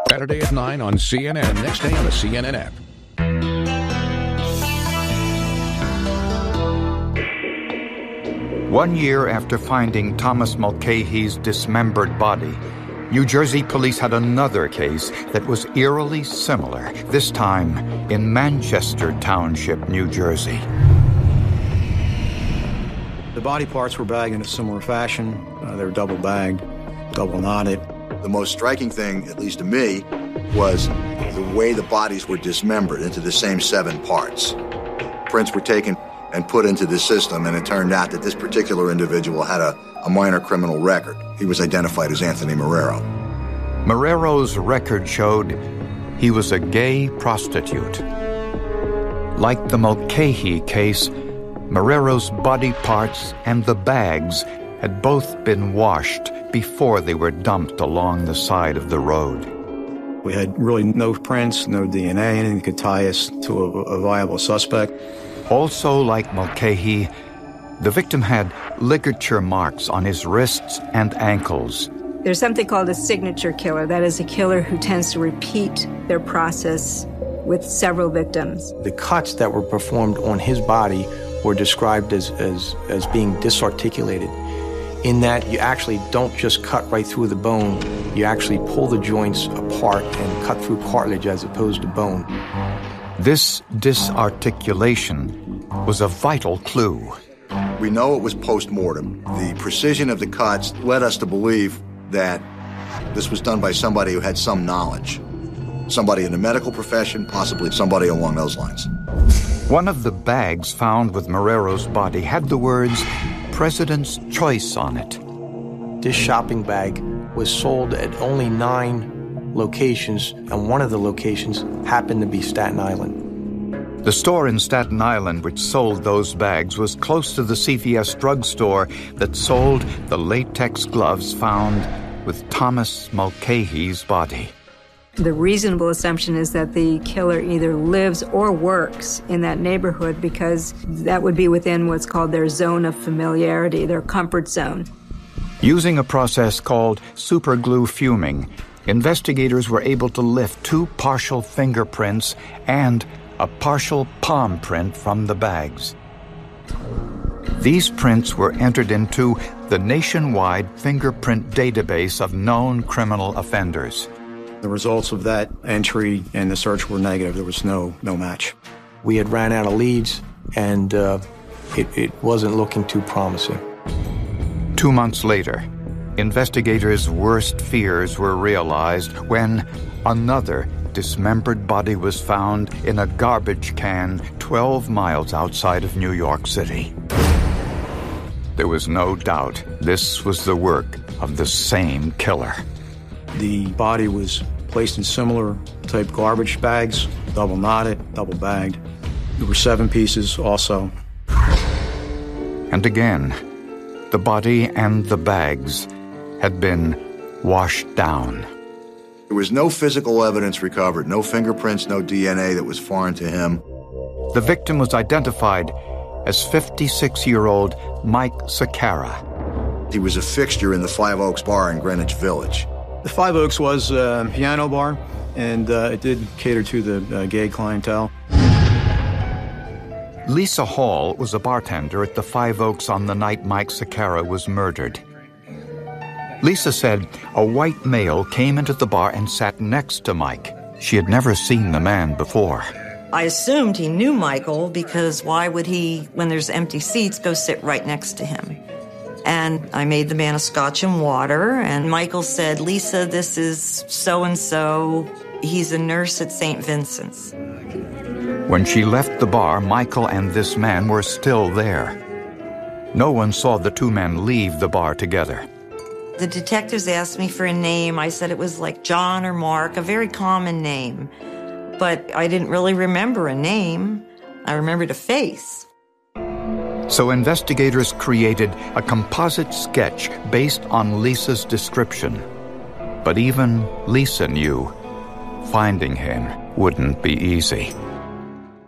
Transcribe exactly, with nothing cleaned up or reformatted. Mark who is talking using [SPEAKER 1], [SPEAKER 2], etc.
[SPEAKER 1] Saturday at nine on C N N. Next day on the C N N app.
[SPEAKER 2] One year after finding Thomas Mulcahy's dismembered body, New Jersey police had another case that was eerily similar, this time in Manchester Township, New Jersey.
[SPEAKER 3] The body parts were bagged in a similar fashion. Uh, they were double bagged, double knotted.
[SPEAKER 4] The most striking thing, at least to me, was the way the bodies were dismembered into the same seven parts. Prints were taken and put into the system, and it turned out that this particular individual had a, a minor criminal record. He was identified as Anthony Marrero.
[SPEAKER 2] Marrero's record showed he was a gay prostitute. Like the Mulcahy case, Marrero's body parts and the bags had both been washed before they were dumped along the side of the road.
[SPEAKER 3] We had really no prints, no D N A, anything that could tie us to a, a viable suspect.
[SPEAKER 2] Also, like Mulcahy, the victim had ligature marks on his wrists and ankles.
[SPEAKER 5] There's something called a signature killer. That is a killer who tends to repeat their process with several victims.
[SPEAKER 6] The cuts that were performed on his body were described as, as, as being disarticulated, in that you actually don't just cut right through the bone, you actually pull the joints apart and cut through cartilage as opposed to bone.
[SPEAKER 2] This disarticulation was a vital clue.
[SPEAKER 4] We know it was post-mortem. The precision of the cuts led us to believe that this was done by somebody who had some knowledge. Somebody in the medical profession, possibly somebody along those lines.
[SPEAKER 2] One of the bags found with Marrero's body had the words President's Choice on it.
[SPEAKER 6] This shopping bag was sold at only nine locations, and one of the locations happened to be Staten Island.
[SPEAKER 2] The store in Staten Island which sold those bags was close to the C V S drugstore that sold the latex gloves found with Thomas Mulcahy's body.
[SPEAKER 5] The reasonable assumption is that the killer either lives or works in that neighborhood because that would be within what's called their zone of familiarity, their comfort zone.
[SPEAKER 2] Using a process called superglue fuming, investigators were able to lift two partial fingerprints and a partial palm print from the bags. These prints were entered into the nationwide fingerprint database of known criminal offenders.
[SPEAKER 3] The results of that entry and the search were negative. There was no no match.
[SPEAKER 6] We had ran out of leads, and uh, it, it wasn't looking too promising.
[SPEAKER 2] Two months later, investigators' worst fears were realized when another dismembered body was found in a garbage can twelve miles outside of New York City. There was no doubt this was the work of the same killer.
[SPEAKER 3] The body was placed in similar type garbage bags, double knotted, double bagged. There were seven pieces also.
[SPEAKER 2] And again, the body and the bags had been washed down.
[SPEAKER 4] There was no physical evidence recovered, no fingerprints, no D N A that was foreign to him.
[SPEAKER 2] The victim was identified as fifty-six-year-old Mike Sakara.
[SPEAKER 4] He was a fixture in the Five Oaks bar in Greenwich Village.
[SPEAKER 3] The Five Oaks was a piano bar, and uh, it did cater to the uh, gay clientele.
[SPEAKER 2] Lisa Hall was a bartender at the Five Oaks on the night Mike Sakara was murdered. Lisa said a white male came into the bar and sat next to Mike. She had never seen the man before.
[SPEAKER 7] I assumed he knew Michael because why would he, when there's empty seats, go sit right next to him? And I made the man a scotch and water, and Michael said, "Lisa, this is so-and-so. He's a nurse at Saint Vincent's."
[SPEAKER 2] When she left the bar, Michael and this man were still there. No one saw the two men leave the bar together.
[SPEAKER 7] The detectives asked me for a name. I said it was like John or Mark, a very common name. But I didn't really remember a name. I remembered a face.
[SPEAKER 2] So investigators created a composite sketch based on Lisa's description. But even Lisa knew finding him wouldn't be easy.